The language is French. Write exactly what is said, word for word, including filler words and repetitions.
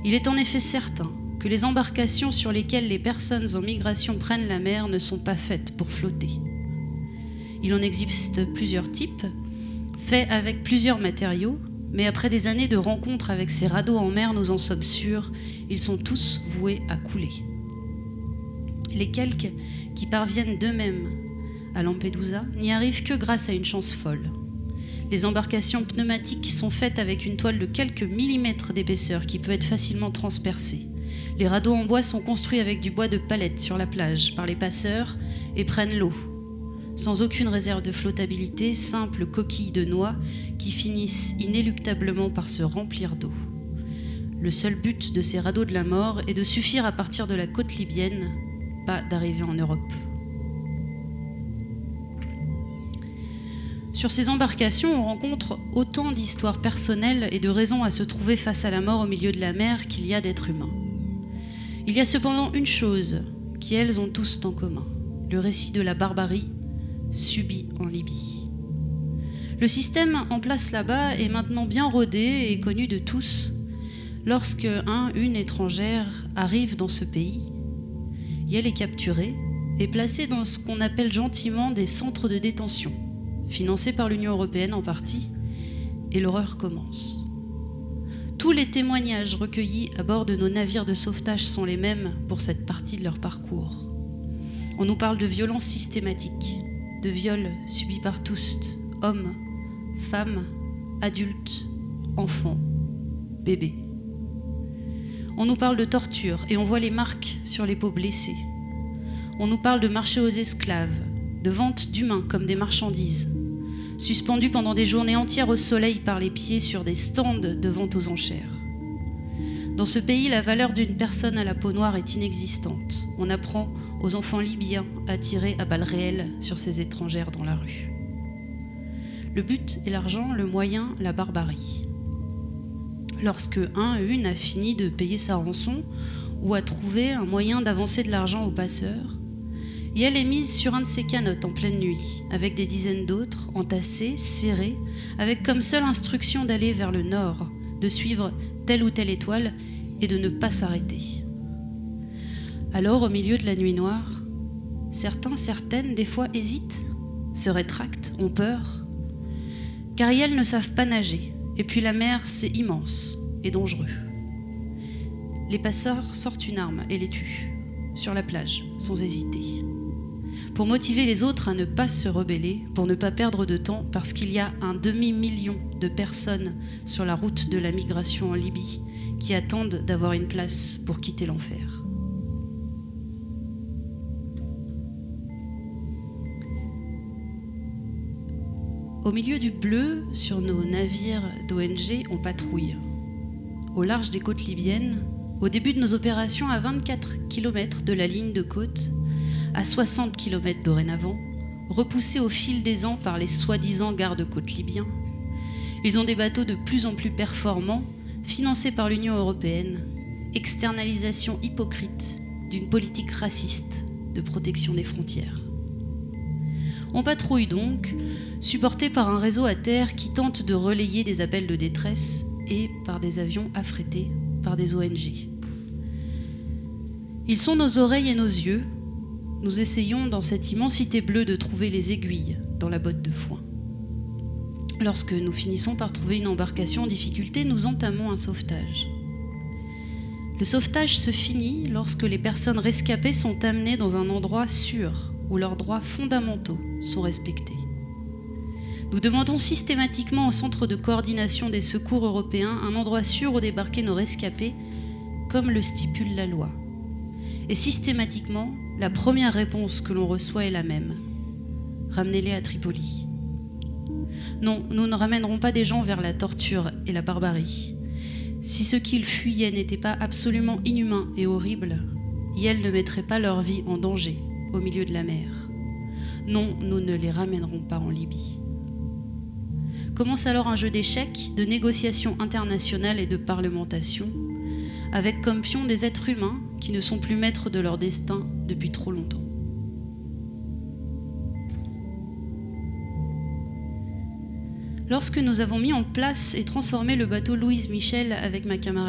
Il est en effet certain que les embarcations sur lesquelles les personnes en migration prennent la mer ne sont pas faites pour flotter. Il en existe plusieurs types, faits avec plusieurs matériaux, mais après des années de rencontres avec ces radeaux en mer, nous en sommes sûrs, ils sont tous voués à couler. Les quelques qui parviennent d'eux-mêmes à Lampedusa n'y arrivent que grâce à une chance folle. Les embarcations pneumatiques sont faites avec une toile de quelques millimètres d'épaisseur qui peut être facilement transpercée. Les radeaux en bois sont construits avec du bois de palette sur la plage par les passeurs et prennent l'eau. Sans aucune réserve de flottabilité, simples coquilles de noix qui finissent inéluctablement par se remplir d'eau. Le seul but de ces radeaux de la mort est de suffire à partir de la côte libyenne, pas d'arriver en Europe. Sur ces embarcations, on rencontre autant d'histoires personnelles et de raisons à se trouver face à la mort au milieu de la mer qu'il y a d'êtres humains. Il y a cependant une chose qui, elles, ont tous en commun, le récit de la barbarie subie en Libye. Le système en place là-bas est maintenant bien rodé et connu de tous. Lorsque un, une étrangère arrive dans ce pays, et elle est capturée et placée dans ce qu'on appelle gentiment des centres de détention, financés par l'Union européenne en partie, et l'horreur commence. Tous les témoignages recueillis à bord de nos navires de sauvetage sont les mêmes pour cette partie de leur parcours. On nous parle de violences systématiques, de viols subis par tous, hommes, femmes, adultes, enfants, bébés. On nous parle de torture et on voit les marques sur les peaux blessées. On nous parle de marché aux esclaves, de vente d'humains comme des marchandises, suspendus pendant des journées entières au soleil par les pieds sur des stands de vente aux enchères. Dans ce pays, la valeur d'une personne à la peau noire est inexistante. On apprend aux enfants libyens à tirer à balles réelles sur ces étrangères dans la rue. Le but est l'argent, le moyen, la barbarie. Lorsque un, une a fini de payer sa rançon ou a trouvé un moyen d'avancer de l'argent au passeur, et elle est mise sur un de ses canots en pleine nuit, avec des dizaines d'autres, entassés, serrés, avec comme seule instruction d'aller vers le nord, de suivre telle ou telle étoile et de ne pas s'arrêter. Alors, au milieu de la nuit noire, certains, certaines, des fois hésitent, se rétractent, ont peur, car elles ne savent pas nager, et puis la mer, c'est immense et dangereux. Les passeurs sortent une arme et les tuent, sur la plage, sans hésiter. Pour motiver les autres à ne pas se rebeller, pour ne pas perdre de temps, parce qu'il y a un demi-million de personnes sur la route de la migration en Libye qui attendent d'avoir une place pour quitter l'enfer. Au milieu du bleu, sur nos navires d'O N G, on patrouille. Au large des côtes libyennes, au début de nos opérations à vingt-quatre kilomètres de la ligne de côte, à soixante kilomètres dorénavant, repoussés au fil des ans par les soi-disant gardes-côtes libyens. Ils ont des bateaux de plus en plus performants, financés par l'Union européenne, externalisation hypocrite d'une politique raciste de protection des frontières. On patrouille donc, supporté par un réseau à terre qui tente de relayer des appels de détresse et par des avions affrétés par des O N G. Ils sont nos oreilles et nos yeux. Nous essayons dans cette immensité bleue de trouver les aiguilles dans la botte de foin. Lorsque nous finissons par trouver une embarcation en difficulté, nous entamons un sauvetage. Le sauvetage se finit lorsque les personnes rescapées sont amenées dans un endroit sûr où leurs droits fondamentaux sont respectés. Nous demandons systématiquement au Centre de coordination des secours européens un endroit sûr où débarquer nos rescapés, comme le stipule la loi. Et systématiquement, la première réponse que l'on reçoit est la même. Ramenez-les à Tripoli. Non, nous ne ramènerons pas des gens vers la torture et la barbarie. Si ce qu'ils fuyaient n'était pas absolument inhumain et horrible, ils ne mettraient pas leur vie en danger au milieu de la mer. Non, nous ne les ramènerons pas en Libye. Commence alors un jeu d'échecs, de négociations internationales et de parlementation, avec comme pions des êtres humains qui ne sont plus maîtres de leur destin depuis trop longtemps. Lorsque nous avons mis en place et transformé le bateau Louise Michel avec ma camarade